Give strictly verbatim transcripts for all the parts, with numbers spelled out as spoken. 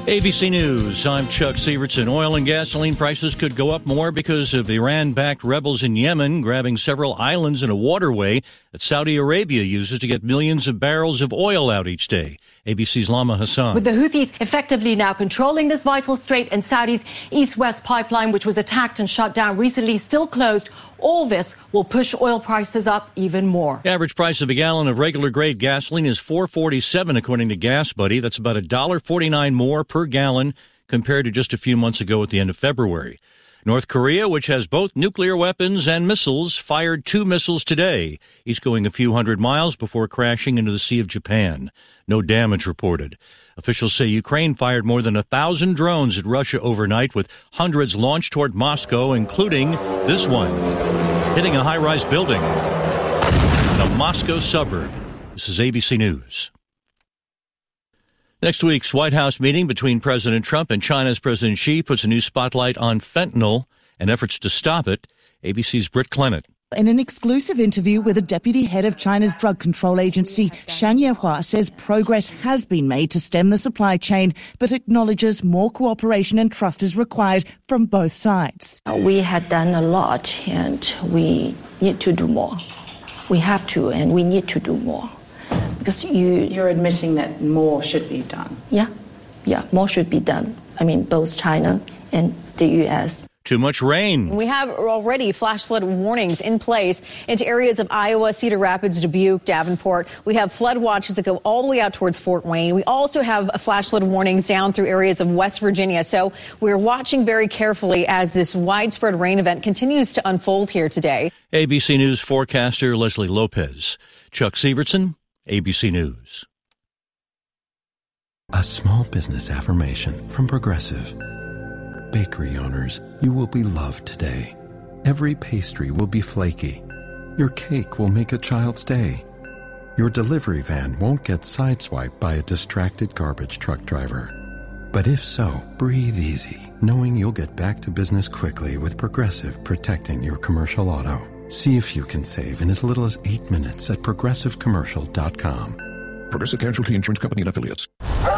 A B C News, I'm Chuck Sievertson. Oil and gasoline prices could go up more because of Iran-backed rebels in Yemen grabbing several islands in a waterway that Saudi Arabia uses to get millions of barrels of oil out each day. A B C's Lama Hassan. With the Houthis effectively now controlling this vital strait and Saudi's east-west pipeline, which was attacked and shut down recently, still closed, all this will push oil prices up even more. The average price of a gallon of regular-grade gasoline is four dollars and forty-seven cents, according to Gas Buddy. That's about one dollar and forty-nine cents more per gallon compared to just a few months ago at the end of February. North Korea, which has both nuclear weapons and missiles, fired two missiles today, each going a few hundred miles before crashing into the Sea of Japan. No damage reported. Officials say Ukraine fired more than a thousand drones at Russia overnight, with hundreds launched toward Moscow, including this one, hitting a high-rise building in a Moscow suburb. This is A B C News. Next week's White House meeting between President Trump and China's President Xi puts a new spotlight on fentanyl and efforts to stop it. A B C's Britt Clement. In an exclusive interview with the deputy head of China's drug control agency, Shan Yehua says progress has been made to stem the supply chain, but acknowledges more cooperation and trust is required from both sides. We had done a lot, and we need to do more. We have to, and we need to do more. Because you... You're admitting that more should be done. Yeah, yeah, more should be done. I mean, both China and the U S Too much rain. We have already flash flood warnings in place into areas of Iowa, Cedar Rapids, Dubuque, Davenport. We have flood watches that go all the way out towards Fort Wayne. We also have flash flood warnings down through areas of West Virginia. So we're watching very carefully as this widespread rain event continues to unfold here today. A B C News forecaster Leslie Lopez. Chuck Sievertson, A B C News. A small business affirmation from Progressive. Bakery owners, you will be loved today. Every pastry will be flaky. Your cake will make a child's day. Your delivery van won't get sideswiped by a distracted garbage truck driver. But if so, breathe easy, knowing you'll get back to business quickly with Progressive protecting your commercial auto. See if you can save in as little as eight minutes at progressive commercial dot com. Progressive Casualty Insurance Company and Affiliates.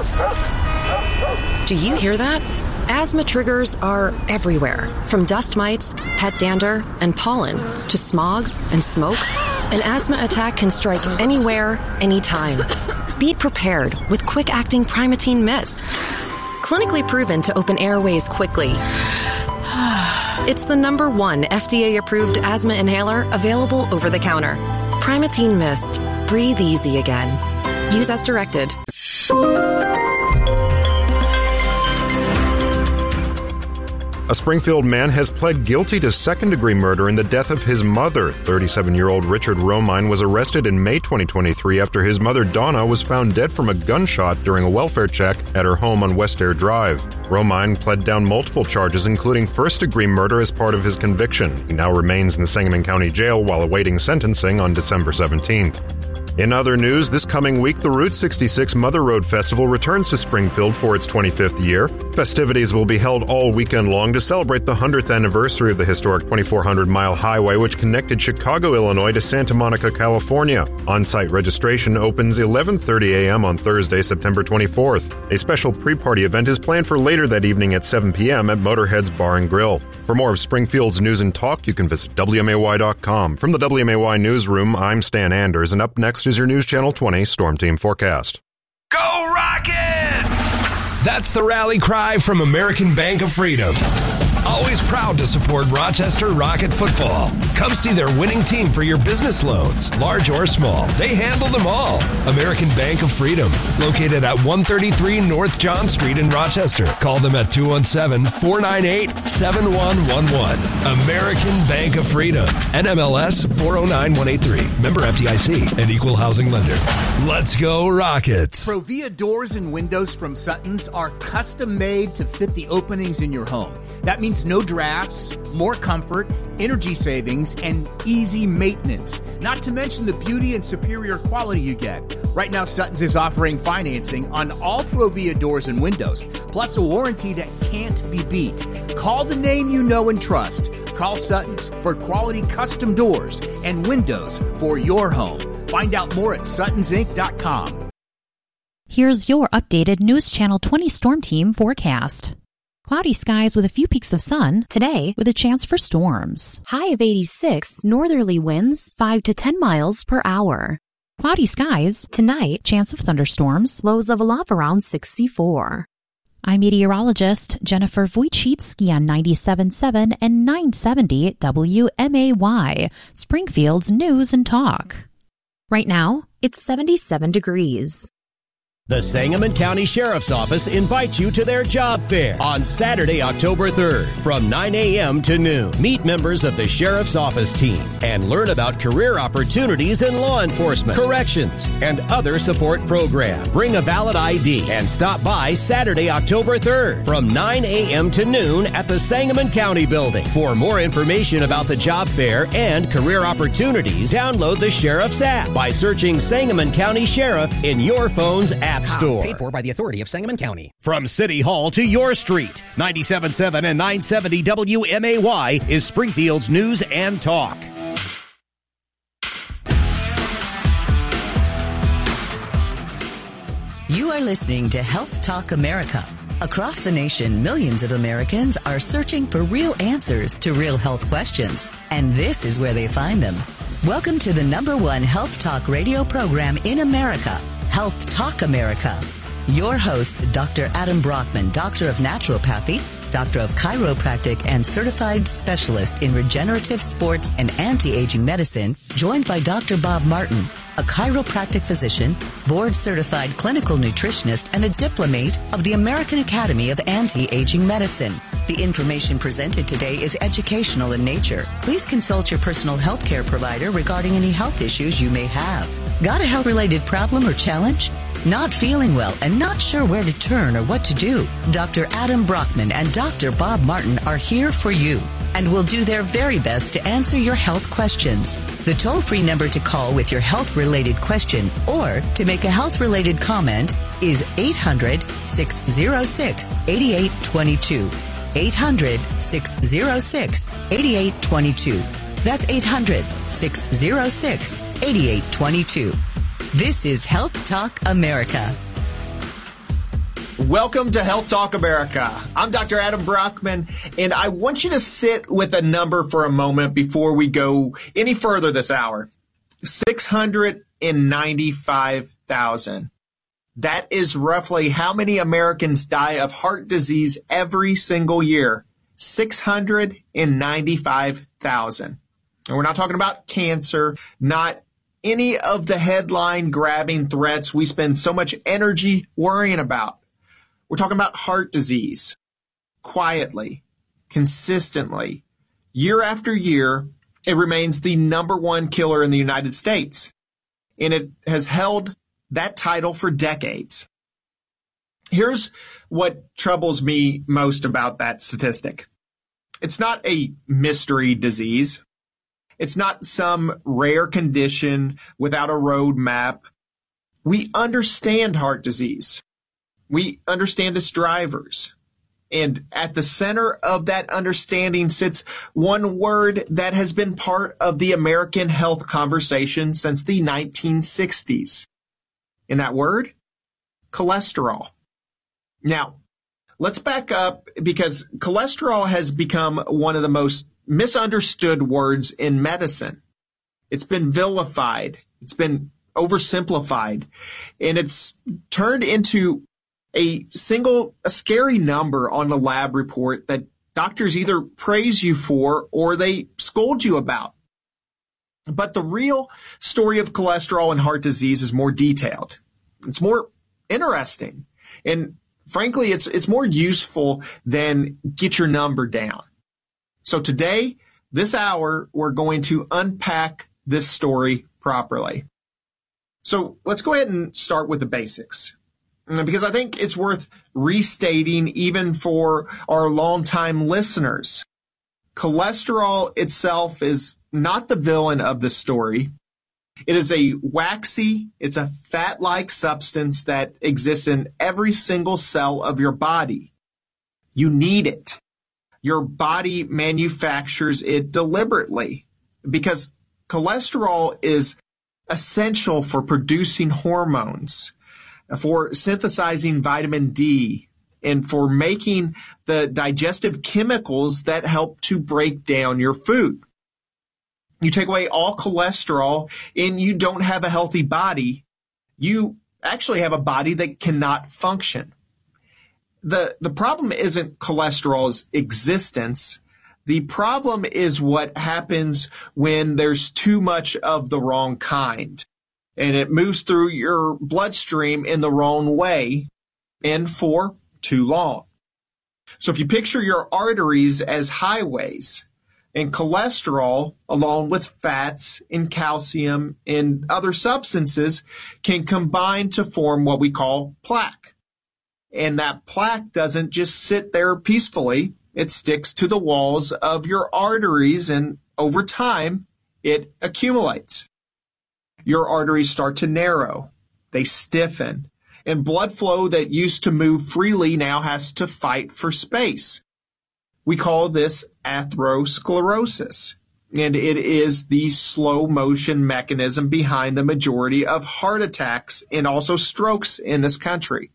Do you hear that? Asthma triggers are everywhere, from dust mites, pet dander, and pollen, to smog and smoke. An asthma attack can strike anywhere, anytime. Be prepared with quick-acting Primatene Mist. Clinically proven to open airways quickly. It's the number one F D A-approved asthma inhaler available over the counter. Primatene Mist. Breathe easy again. Use as directed. A Springfield man has pled guilty to second-degree murder in the death of his mother. thirty-seven-year-old Richard Romine was arrested in May twenty twenty-three after his mother, Donna, was found dead from a gunshot during a welfare check at her home on West Air Drive. Romine pled down multiple charges, including first-degree murder as part of his conviction. He now remains in the Sangamon County Jail while awaiting sentencing on December seventeenth. In other news, this coming week, the Route sixty-six Mother Road Festival returns to Springfield for its twenty-fifth year. Festivities will be held all weekend long to celebrate the hundredth anniversary of the historic twenty-four hundred mile highway which connected Chicago, Illinois to Santa Monica, California. On-site registration opens eleven thirty a.m. on Thursday, September twenty-fourth. A special pre-party event is planned for later that evening at seven p.m. at Motorhead's Bar and Grill. For more of Springfield's news and talk, you can visit W M A Y dot com. From the W M A Y Newsroom, I'm Stan Anders, and up next is your News Channel twenty Storm Team forecast. Go Rockets! That's the rally cry from American Bank of Freedom. Always proud to support Rochester Rocket football. Come see their winning team for your business loans, large or small. They handle them all. American Bank of Freedom, located at one thirty-three North John Street in Rochester. Call them at two one seven, four nine eight, seven one one one. American Bank of Freedom, N M L S four oh nine one eight three. Member F D I C, an equal housing lender. Let's go Rockets. Provia doors and windows from Sutton's are custom made to fit the openings in your home. That means no drafts, more comfort, energy savings, and easy maintenance. Not to mention the beauty and superior quality you get. Right now, Sutton's is offering financing on all Provia doors and windows, plus a warranty that can't be beat. Call the name you know and trust. Call Sutton's for quality custom doors and windows for your home. Find out more at suttons inc dot com. Here's your updated News Channel twenty Storm Team forecast. Cloudy skies with a few peaks of sun today with a chance for storms. High of eighty-six, northerly winds five to ten miles per hour. Cloudy skies tonight, chance of thunderstorms, lows level off around sixty-four. I'm meteorologist Jennifer Wojcicki on ninety-seven point seven and nine seventy W M A Y, Springfield's News and Talk. Right now, it's seventy-seven degrees. The Sangamon County Sheriff's Office invites you to their job fair on Saturday, October third from nine a.m. to noon. Meet members of the Sheriff's Office team and learn about career opportunities in law enforcement, corrections, and other support programs. Bring a valid I D and stop by Saturday, October third from nine a.m. to noon at the Sangamon County Building. For more information about the job fair and career opportunities, download the Sheriff's app by searching Sangamon County Sheriff in your phone's app store. Paid for by the authority of Sangamon County. From City Hall to your street, ninety-seven point seven and nine seventy W M A Y is Springfield's News and Talk. You are listening to Health Talk America. Across the nation, millions of Americans are searching for real answers to real health questions, and this is where they find them. Welcome to the number one health talk radio program in America, Health Talk America. Your host, Doctor Adam Brockman, Doctor of Naturopathy, Doctor of Chiropractic, and Certified Specialist in Regenerative Sports and Anti-Aging Medicine, joined by Doctor Bob Martin, a chiropractic physician, board-certified clinical nutritionist, and a diplomate of the American Academy of Anti-Aging Medicine. The information presented today is educational in nature. Please consult your personal health care provider regarding any health issues you may have. Got a health-related problem or challenge? Not feeling well and not sure where to turn or what to do? Doctor Adam Brockman and Doctor Bob Martin are here for you and will do their very best to answer your health questions. The toll-free number to call with your health-related question or to make a health-related comment is eight hundred, six oh six, eight eight two two. eight hundred, six oh six, eight eight two two. That's eight hundred, six oh six, eight eight two two. This is Health Talk America. Welcome to Health Talk America. I'm Doctor Adam Brockman, and I want you to sit with a number for a moment before we go any further this hour. six hundred ninety-five thousand. That is roughly how many Americans die of heart disease every single year. six hundred ninety-five thousand. And we're not talking about cancer, not any of the headline-grabbing threats we spend so much energy worrying about. We're talking about heart disease. Quietly, consistently, year after year, it remains the number one killer in the United States. And it has held that title for decades. Here's what troubles me most about that statistic. It's not a mystery disease. It's not some rare condition without a roadmap. We understand heart disease. We understand its drivers. And at the center of that understanding sits one word that has been part of the American health conversation since the nineteen sixties. And that word? Cholesterol. Now, let's back up because cholesterol has become one of the most misunderstood words in medicine. It's been vilified. It's been oversimplified. And it's turned into a single, a scary number on a lab report that doctors either praise you for or they scold you about. But the real story of cholesterol and heart disease is more detailed. It's more interesting. And frankly, it's it's more useful than get your number down. So today, this hour, we're going to unpack this story properly. So let's go ahead and start with the basics, because I think it's worth restating even for our longtime listeners. Cholesterol itself is not the villain of the story. It is a waxy, it's a fat-like substance that exists in every single cell of your body. You need it. Your body manufactures it deliberately because cholesterol is essential for producing hormones. for synthesizing vitamin D, and for making the digestive chemicals that help to break down your food. You take away all cholesterol and you don't have a healthy body. You actually have a body that cannot function. The, the problem isn't cholesterol's existence. The problem is what happens when there's too much of the wrong kind and it moves through your bloodstream in the wrong way and for too long. So if you picture your arteries as highways, and cholesterol, along with fats and calcium and other substances, can combine to form what we call plaque. And that plaque doesn't just sit there peacefully. It sticks to the walls of your arteries, and over time, it accumulates. Your arteries start to narrow. They stiffen. And blood flow that used to move freely now has to fight for space. We call this atherosclerosis, and it is the slow motion mechanism behind the majority of heart attacks and also strokes in this country.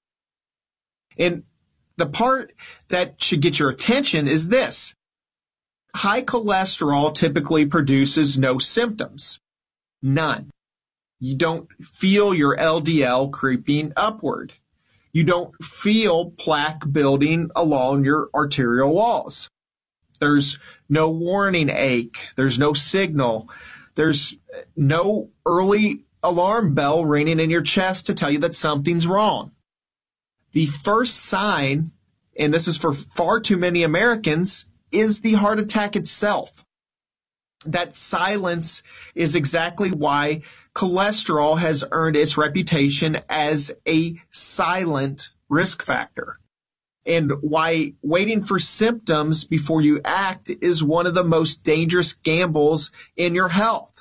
And the part that should get your attention is this. High cholesterol typically produces no symptoms, none. You don't feel your L D L creeping upward. You don't feel plaque building along your arterial walls. There's no warning ache. There's no signal. There's no early alarm bell ringing in your chest to tell you that something's wrong. The first sign, and this is for far too many Americans, is the heart attack itself. That silence is exactly why cholesterol has earned its reputation as a silent risk factor, and why waiting for symptoms before you act is one of the most dangerous gambles in your health.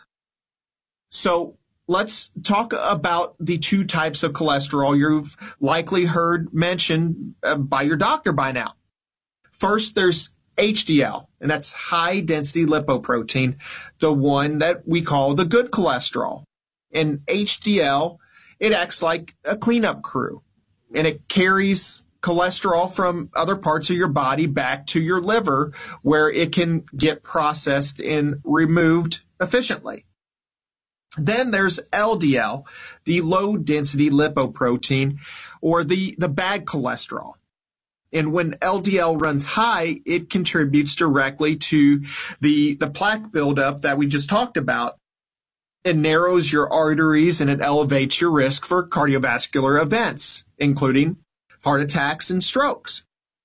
So let's talk about the two types of cholesterol you've likely heard mentioned by your doctor by now. First, there's H D L, and that's high-density lipoprotein, the one that we call the good cholesterol. And H D L, it acts like a cleanup crew, and it carries cholesterol from other parts of your body back to your liver where it can get processed and removed efficiently. Then there's L D L, the low-density lipoprotein, or the, the bad cholesterol. And when L D L runs high, it contributes directly to the, the plaque buildup that we just talked about. It narrows your arteries and it elevates your risk for cardiovascular events, including heart attacks and strokes.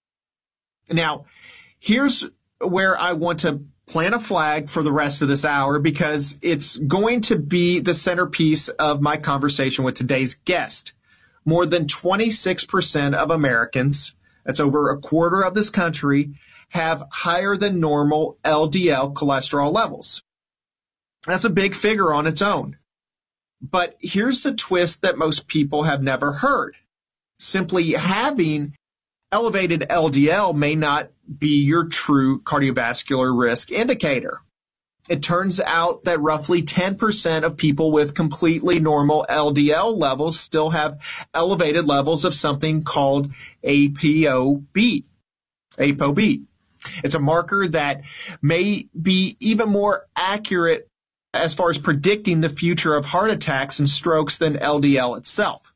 Now, here's where I want to plant a flag for the rest of this hour because it's going to be the centerpiece of my conversation with today's guest. More than twenty-six percent of Americans, that's over a quarter of this country, have higher than normal L D L cholesterol levels. That's a big figure on its own. But here's the twist that most people have never heard. Simply having elevated L D L may not be your true cardiovascular risk indicator. It turns out that roughly ten percent of people with completely normal L D L levels still have elevated levels of something called A P O B. A P O B. It's a marker that may be even more accurate as far as predicting the future of heart attacks and strokes than L D L itself.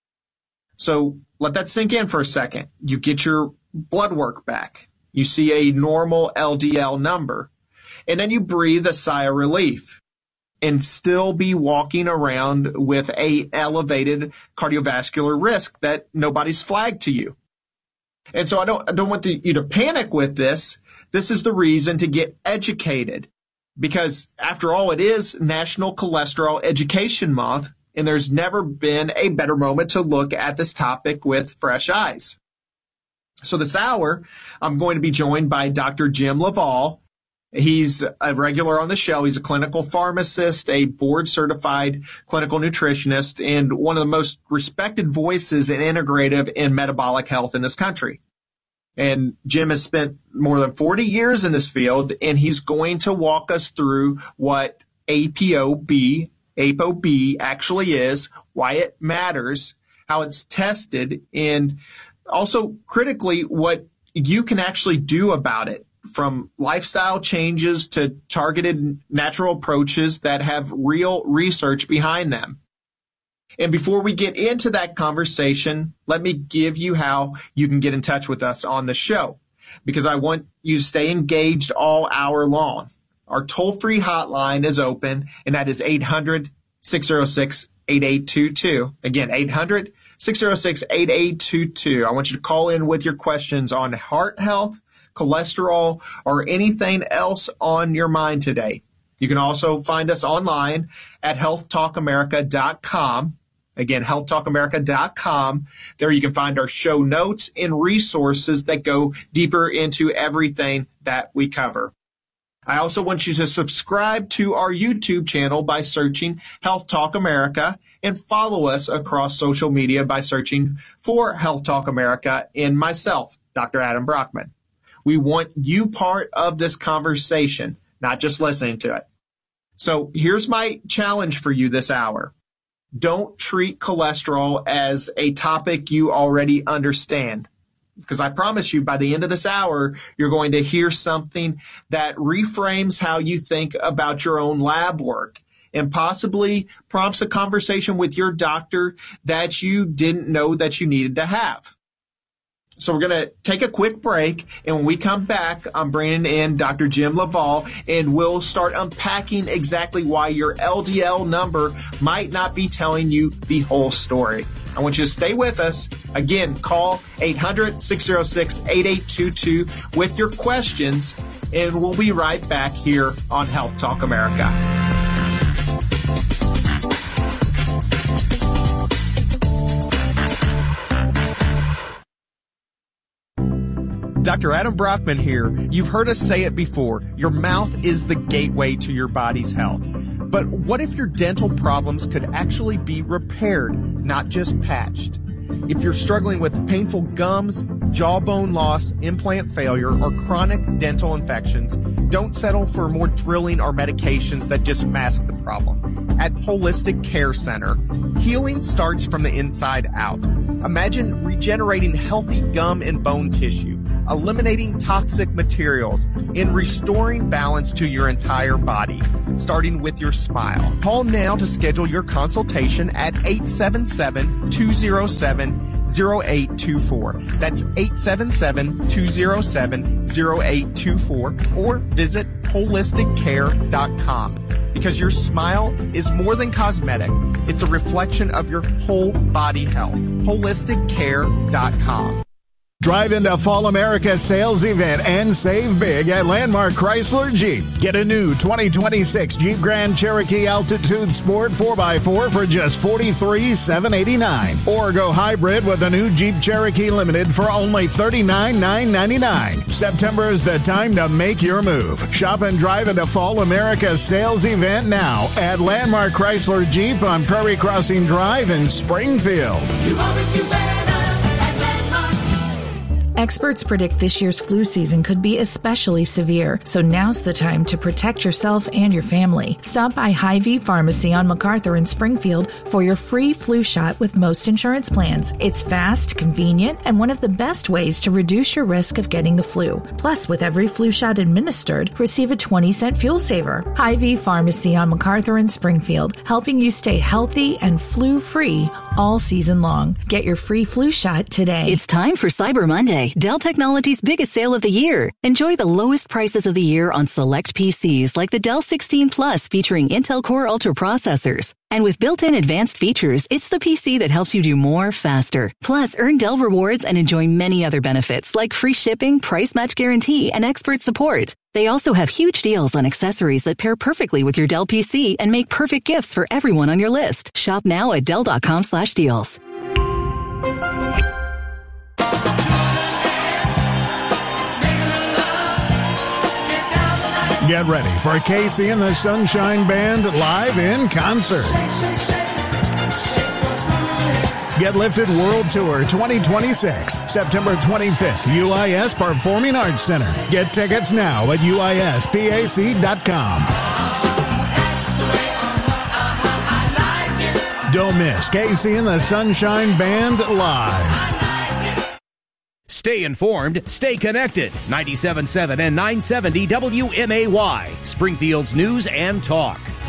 So let that sink in for a second. You get your blood work back. You see a normal L D L number. And then you breathe a sigh of relief and still be walking around with a elevated cardiovascular risk that nobody's flagged to you. And so I don't, I don't want the, you to panic with this. This is the reason to get educated. Because after all, it is National Cholesterol Education Month, and there's never been a better moment to look at this topic with fresh eyes. So this hour, I'm going to be joined by Doctor Jim LaValle. He's a regular on the show. He's a clinical pharmacist, a board-certified clinical nutritionist, and one of the most respected voices in integrative and metabolic health in this country. And Jim has spent more than forty years in this field, and he's going to walk us through what A P O B, A P O B actually is, why it matters, how it's tested, and also critically what you can actually do about it, from lifestyle changes to targeted natural approaches that have real research behind them. And before we get into that conversation, let me give you how you can get in touch with us on the show, because I want you to stay engaged all hour long. Our toll-free hotline is open, and that is eight hundred, six oh six, eight eight two two. Again, eight hundred, six oh six, eight eight two two. I want you to call in with your questions on heart health, cholesterol, or anything else on your mind today. You can also find us online at health talk america dot com. Again, health talk america dot com. There you can find our show notes and resources that go deeper into everything that we cover. I also want you to subscribe to our YouTube channel by searching Health Talk America, and follow us across social media by searching for Health Talk America and myself, Doctor Adam Brockman. We want you part of this conversation, not just listening to it. So here's my challenge for you this hour. Don't treat cholesterol as a topic you already understand, because I promise you by the end of this hour, you're going to hear something that reframes how you think about your own lab work and possibly prompts a conversation with your doctor that you didn't know that you needed to have. So we're going to take a quick break, and when we come back, I'm bringing in Doctor Jim Laval, and we'll start unpacking exactly why your L D L number might not be telling you the whole story. I want you to stay with us. Again, call eight hundred, six oh six, eight eight two two with your questions, and we'll be right back here on Health Talk America. Doctor Adam Brockman here. You've heard us say it before. Your mouth is the gateway to your body's health. But what if your dental problems could actually be repaired, not just patched? If you're struggling with painful gums, jawbone loss, implant failure, or chronic dental infections, don't settle for more drilling or medications that just mask the problem. At Holistic Care Center, healing starts from the inside out. Imagine regenerating healthy gum and bone tissue, eliminating toxic materials, and restoring balance to your entire body, starting with your smile. Call now to schedule your consultation at eight seven seven, two oh seven, oh eight two four. That's eight seven seven, two oh seven, oh eight two four, or visit holistic care dot com. Because your smile is more than cosmetic. It's a reflection of your whole body health. holistic care dot com. Drive into Fall America sales event and save big at Landmark Chrysler Jeep. Get a new twenty twenty-six Jeep Grand Cherokee Altitude Sport four by four for just forty-three thousand seven hundred eighty-nine dollars. Or go hybrid with a new Jeep Cherokee Limited for only thirty-nine thousand nine hundred ninety-nine dollars. September is the time to make your move. Shop and drive into Fall America sales event now at Landmark Chrysler Jeep on Prairie Crossing Drive in Springfield. You always do better. Experts predict this year's flu season could be especially severe, so now's the time to protect yourself and your family. Stop by Hy-Vee Pharmacy on MacArthur in Springfield for your free flu shot with most insurance plans. It's fast, convenient, and one of the best ways to reduce your risk of getting the flu. Plus, with every flu shot administered, receive a twenty cent fuel saver. Hy-Vee Pharmacy on MacArthur in Springfield, helping you stay healthy and flu-free all season long. Get your free flu shot today. It's time for Cyber Monday, Dell Technologies' biggest sale of the year. Enjoy the lowest prices of the year on select P Cs like the Dell sixteen Plus featuring Intel Core Ultra processors. And with built-in advanced features, it's the P C that helps you do more faster. Plus, earn Dell rewards and enjoy many other benefits like free shipping, price match guarantee, and expert support. They also have huge deals on accessories that pair perfectly with your Dell P C and make perfect gifts for everyone on your list. Shop now at Dell.com slash deals. Get ready for Casey and the Sunshine Band live in concert. Get Lifted World Tour twenty twenty-six, September twenty-fifth, U I S Performing Arts Center. Get tickets now at U I S P A C dot com. Don't miss K C and the Sunshine Band live. Stay informed, stay connected. ninety-seven point seven and nine seventy W M A Y, Springfield's news and talk.